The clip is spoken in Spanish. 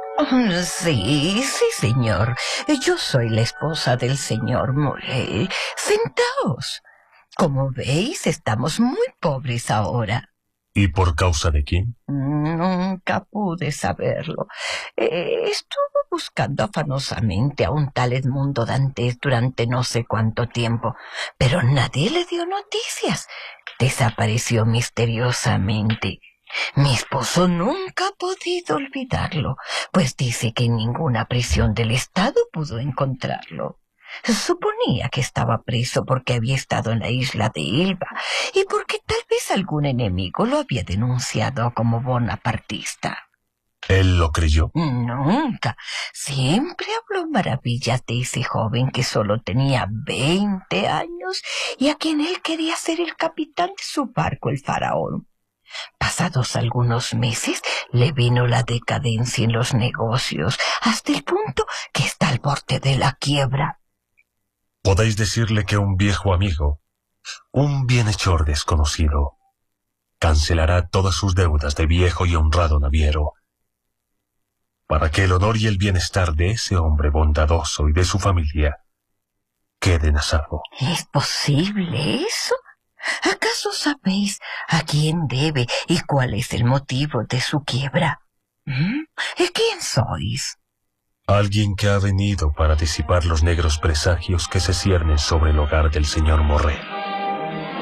Sí, sí, señor. Yo soy la esposa del señor Morel. Sentaos. Como veis, estamos muy pobres ahora. ¿Y por causa de quién? Nunca pude saberlo. Estuvo buscando afanosamente a un tal Edmundo Dantes durante no sé cuánto tiempo, pero nadie le dio noticias. Desapareció misteriosamente. Mi esposo nunca ha podido olvidarlo, pues dice que en ninguna prisión del Estado pudo encontrarlo. Suponía que estaba preso porque había estado en la isla de Elba y porque tal vez algún enemigo lo había denunciado como bonapartista. ¿Él lo creyó? Nunca. Siempre habló maravillas de ese joven que solo tenía 20 años y a quien él quería ser el capitán de su barco, el Faraón. Pasados algunos meses, le vino la decadencia en los negocios, hasta el punto que está al borde de la quiebra. Podéis decirle que un viejo amigo, un bienhechor desconocido, cancelará todas sus deudas de viejo y honrado naviero, para que el honor y el bienestar de ese hombre bondadoso y de su familia queden a salvo. ¿Es posible eso? ¿Acaso sabéis a quién debe y cuál es el motivo de su quiebra? ¿Y quién sois? Alguien que ha venido para disipar los negros presagios que se ciernen sobre el hogar del señor Morel.